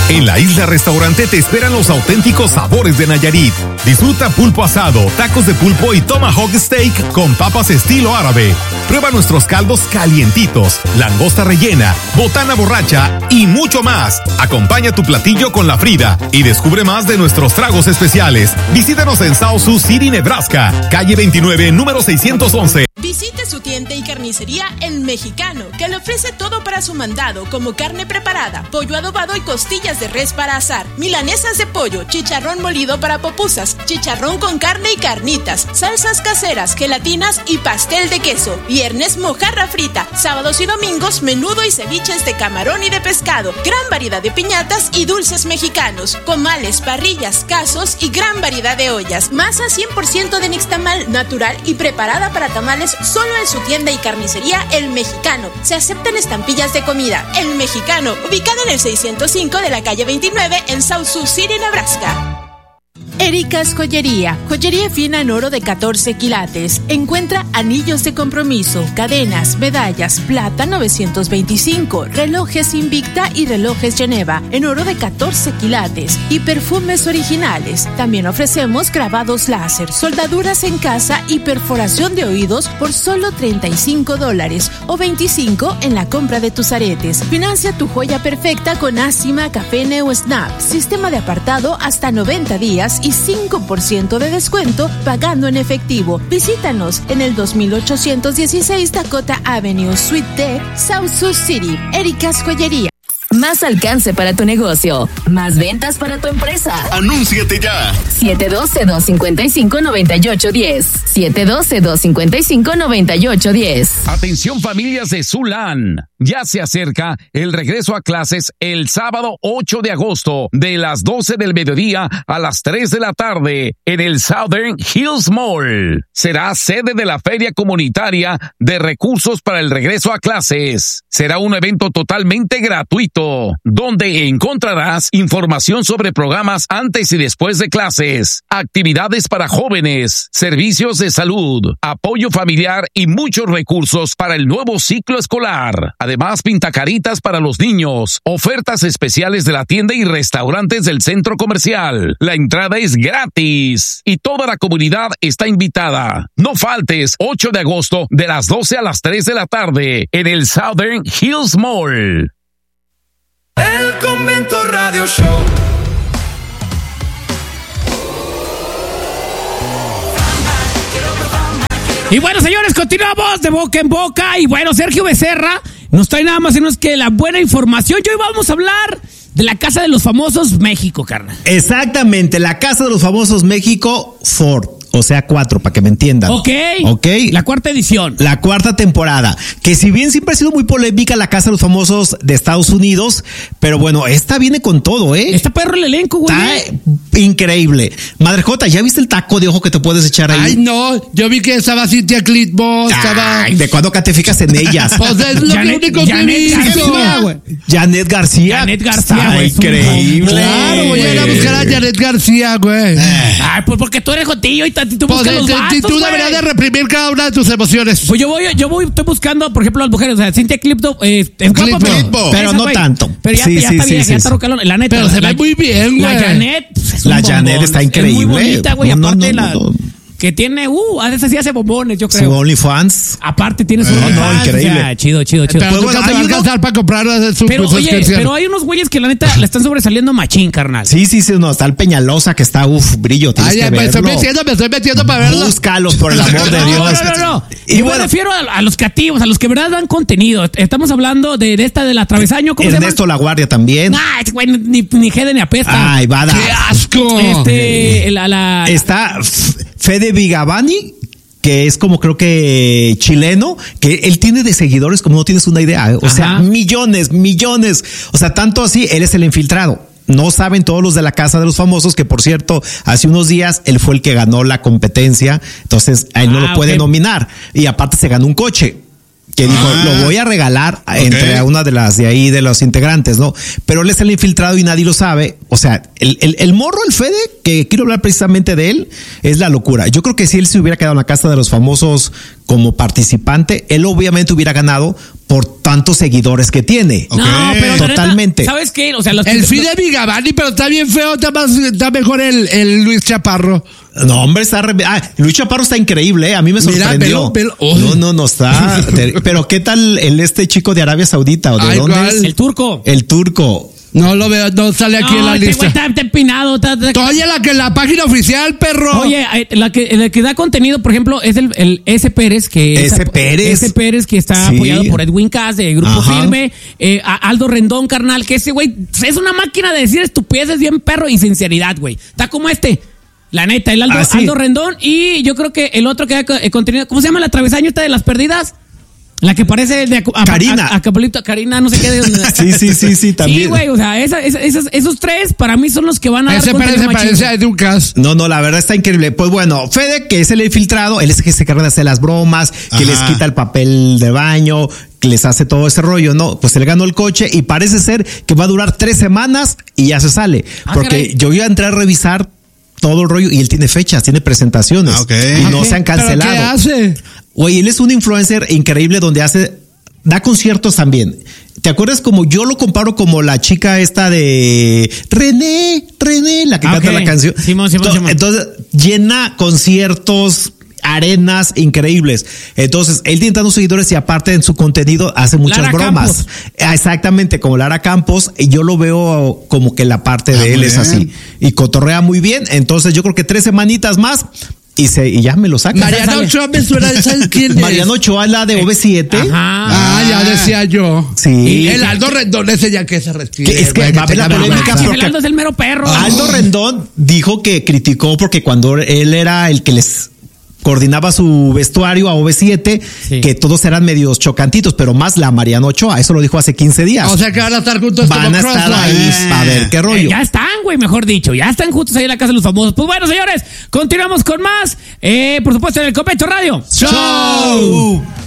En la Isla Restaurante te esperan los auténticos sabores de Nayarit. Disfruta pulpo asado, tacos de pulpo y tomahawk steak con papas estilo árabe. Prueba nuestros caldos calientitos, langosta rellena, botana borracha y mucho más. Acompaña tu platillo con la Frida y descubre más de nuestros tragos especiales. Visítanos en South Sioux City, Nebraska, calle 29, número 611. Visite su tienda y carnicería El Mexicano, que le ofrece todo para su mandado, como carne preparada, pollo adobado y costillas de res para asar, milanesas de pollo, chicharrón molido para pupusas, chicharrón con carne y carnitas, salsas caseras, gelatinas y pastel de queso. Viernes, mojarra frita. Sábados y domingos, menudo y ceviches de camarón y de pescado. Gran variedad de piñatas y dulces mexicanos, comales, parrillas, casos y gran variedad de ollas. Masa 100% de nixtamal, natural y preparada para tamales, solo en su tienda y carnicería El Mexicano. Se aceptan estampillas de comida. El Mexicano, ubicado en el 605 de la calle 29 en South Sioux City, Nebraska. Erika's Joyería, joyería fina en oro de 14 quilates. Encuentra anillos de compromiso, cadenas, medallas, plata 925, relojes Invicta y relojes Geneva en oro de 14 quilates y perfumes originales. También ofrecemos grabados láser, soldaduras en casa y perforación de oídos por solo $35 o $25 en la compra de tus aretes. Financia tu joya perfecta con Acima, Café Neo Snap, sistema de apartado hasta 90 días y 5% de descuento pagando en efectivo. Visítanos en el 2816 Dakota Avenue, Suite D, South Sioux City. Erika's Joyería. Más alcance para tu negocio, más ventas para tu empresa. ¡Anúnciate ya! 712-255-9810. 712-255-9810. Atención familias de Zulán. Ya se acerca el regreso a clases el sábado 8 de agosto de las 12 del mediodía a las 3 de la tarde en el Southern Hills Mall. Será sede de la Feria Comunitaria de Recursos para el Regreso a Clases. Será un evento totalmente gratuito, donde encontrarás información sobre programas antes y después de clases, actividades para jóvenes, servicios de salud, apoyo familiar y muchos recursos para el nuevo ciclo escolar. Además, pintacaritas para los niños, ofertas especiales de la tienda y restaurantes del centro comercial. La entrada es gratis y toda la comunidad está invitada. No faltes, 8 de agosto de las 12 a las 3 de la tarde en el Southern Hills Mall. El Convento Radio Show. Y bueno, señores, continuamos de boca en boca. Y bueno, Sergio Becerra nos trae nada más y menos que la buena información. Y hoy vamos a hablar de la Casa de los Famosos México, carnal. Exactamente, la Casa de los Famosos México Ford. O sea, 4, para que me entiendan. Ok. La 4ª edición. La 4ª temporada. Que si bien siempre ha sido muy polémica la Casa de los Famosos de Estados Unidos, pero bueno, esta viene con todo, ¿eh? Está perro el elenco, güey. Está increíble. Madre Jota, ¿ya viste el taco de ojo que te puedes echar ahí? Ay, no. Yo vi que estaba Cintia Clitbo, estaba... Ay, ¿de cuándo te fijas en ellas? Pues es lo único que he visto. Janet García. Güey. Increíble. Claro, voy a ir a buscar a Janet García, güey. Ay, pues porque tú eres jotillo y tú buscas los vatos, tú deberías de reprimir cada una de tus emociones. Pues estoy buscando, por ejemplo, las mujeres. O sea, Cintia Clitbo es guapa, pero no tanto. Pero ya está bien, ya está rocalón. La neta. Pero se ve muy bien, güey. La Janet. La Janet está increíble. Es muy bonita, güey. Aparte que tiene, a veces sí hace bombones, yo creo. Su OnlyFans. Aparte tiene su OnlyFans. Increíble. O sea, chido. Pero nunca te va a alcanzar para comprar su pero hay unos güeyes que la neta le están sobresaliendo machín, carnal. Sí, no, está el Peñalosa que está, brillo, tienes que verlo. Me estoy metiendo para verlo. Búscalos, por el amor de Dios. No. Y bueno, me refiero a los creativos, a los que verdad dan contenido. Estamos hablando de esta del Atravesaño, ¿cómo se llama? Ernesto La Guardia también. Ay, güey, ni jede ni apesta. Ay, va a dar. ¡Qué asco! Está Fede Vigavani, que es como creo que chileno, que él tiene de seguidores como no tienes una idea, ¿eh? O sea, millones. O sea, tanto así, él es el infiltrado. No saben todos los de la Casa de los Famosos, que por cierto, hace unos días él fue el que ganó la competencia, entonces a él no lo puede nominar. Y aparte se ganó un coche. Que dijo, lo voy a regalar entre una de las de ahí, de los integrantes, ¿no? Pero él es el infiltrado y nadie lo sabe. O sea, el morro, el Fede, que quiero hablar precisamente de él, es la locura. Yo creo que si él se hubiera quedado en la Casa de los Famosos como participante, él obviamente hubiera ganado por tantos seguidores que tiene. No, pero totalmente. Neta, ¿sabes qué? O sea, el Fide Vigavani, pero está bien feo, está mejor el Luis Chaparro. No, hombre, Luis Chaparro está increíble, a mí me sorprendió. No está. Pero ¿qué tal este chico de Arabia Saudita? ¿O de dónde es? El turco. El turco. No lo veo, no sale aquí en la lista. Está empinado. Oye, la página oficial, perro. Oye, la que da contenido, por ejemplo, es el S. Pérez, S. Pérez, que está apoyado por Edwin Cass, de Grupo Firme. Aldo Rendón, carnal, que ese güey es una máquina de decir estupideces bien perro y sinceridad, güey. Está como la neta, el Aldo Rendón. Y yo creo que el otro que da contenido, ¿cómo se llama la travesaño esta de las perdidas? La que parece de Karina. Karina, no sé qué. Sí, también. Sí, güey, o sea, esos tres para mí son los que van a dar contenido. Ese parece a Edwin Cass. No, la verdad está increíble. Pues bueno, Fede, que es el infiltrado, él es el que se encarga de hacer las bromas, que les quita el papel de baño, que les hace todo ese rollo, ¿no? Pues él ganó el coche y parece ser que va a durar 3 semanas y ya se sale. Porque caray. Yo iba a entrar a revisar todo el rollo y él tiene fechas, tiene presentaciones. Y no se han cancelado. ¿Pero qué hace? Güey, él es un influencer increíble donde da conciertos también. ¿Te acuerdas como yo lo comparo como la chica esta de René, la que canta la canción? Simón. Entonces, llena conciertos, arenas increíbles. Entonces, él tiene tantos seguidores y aparte en su contenido hace muchas Lara bromas. Campos. Exactamente, como Lara Campos, y yo lo veo como que la parte de él es así. Y cotorrea muy bien. Entonces, yo creo que 3 semanitas más y ya me lo saca. Mariano Ochoa me suena, ¿sabes quién es? Mariano Ochoa, la de OV7. Ya decía yo. Sí. Y el Aldo Rendón ese ya que se retire. Es que va a haber la polémica porque el Aldo es el mero perro. Aldo Rendón dijo que criticó porque cuando él era el que les coordinaba su vestuario a OV7, que todos eran medios chocantitos, pero más la Mariano Ochoa, eso lo dijo hace 15 días. O sea que van a estar juntos van a estar ahí, a ver qué rollo. Ya están, güey, mejor dicho, ya están juntos ahí en la casa de los famosos. Pues bueno, señores, continuamos con más, por supuesto, en el Copecho Radio Show.